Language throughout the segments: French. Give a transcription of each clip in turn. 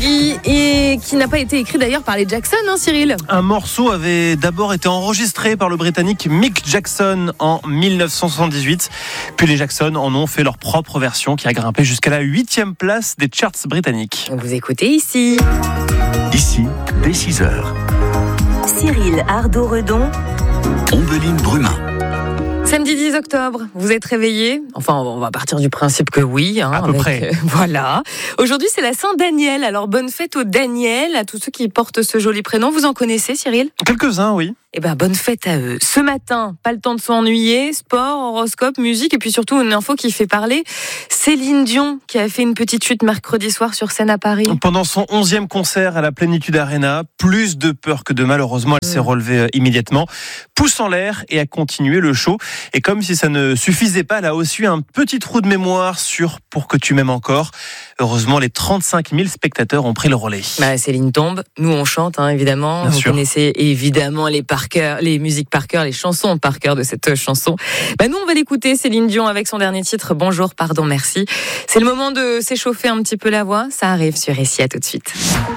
Boogie et qui n'a pas été écrit d'ailleurs par les Jackson, Cyril. Un morceau avait d'abord été enregistré par le Britannique Mick Jackson en 1978. Puis les Jackson en ont fait leur propre version qui a grimpé jusqu'à la 8e place des charts britanniques. Vous écoutez ici. Ici, dès 6h. Cyril Ardo-Redon, Ombeline Brumin. Samedi 10 octobre, vous êtes réveillés ? Enfin, on va partir du principe que oui. À peu près. Voilà. Aujourd'hui, c'est la Saint-Daniel. Alors, bonne fête aux Daniel, à tous ceux qui portent ce joli prénom. Vous en connaissez, Cyril ? Quelques-uns, oui. Eh ben, bonne fête à eux. Ce matin, pas le temps de s'ennuyer. Sport, horoscope, musique et puis surtout une info qui fait parler. Céline Dion, qui a fait une petite chute mercredi soir sur scène à Paris. Pendant son 11e concert à la Plénitude Arena, plus de peur que de mal. Heureusement, elle s'est relevée immédiatement, pouce en l'air et a continué le show. Et comme si ça ne suffisait pas, elle a aussi eu un petit trou de mémoire sur Pour que tu m'aimes encore. Heureusement, les 35 000 spectateurs ont pris le relais. Céline tombe, nous on chante évidemment. Bien Vous sûr. connaissez évidemment les musiques par cœur, les chansons par cœur de cette chanson. Nous on va l'écouter, Céline Dion avec son dernier titre, Bonjour, pardon, merci. C'est le moment de s'échauffer un petit peu la voix. Ça arrive sur Ici, à tout de suite.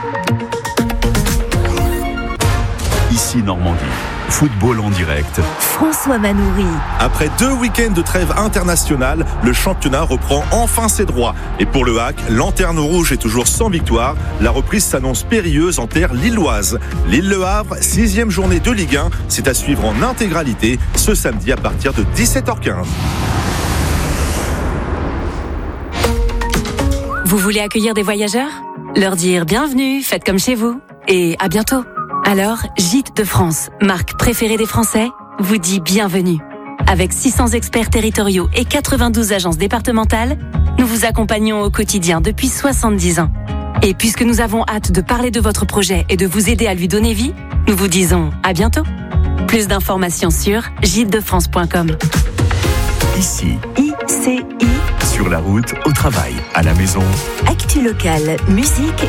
Ici, Normandie. Football en direct. François Manoury. Après 2 week-ends de trêve internationale, le championnat reprend enfin ses droits. Et pour le HAC, Lanterne Rouge est toujours sans victoire. La reprise s'annonce périlleuse en terre lilloise. Lille-Le Havre, 6e journée de Ligue 1. C'est à suivre en intégralité ce samedi à partir de 17h15. Vous voulez accueillir des voyageurs ? Leur dire bienvenue, faites comme chez vous et à bientôt. Alors, Gîtes de France, marque préférée des Français, vous dit bienvenue. Avec 600 experts territoriaux et 92 agences départementales, nous vous accompagnons au quotidien depuis 70 ans. Et puisque nous avons hâte de parler de votre projet et de vous aider à lui donner vie, nous vous disons à bientôt. Plus d'informations sur gîtesdefrance.com. Ici, ICI, sur la route, au travail, à la maison. Actu locale, musique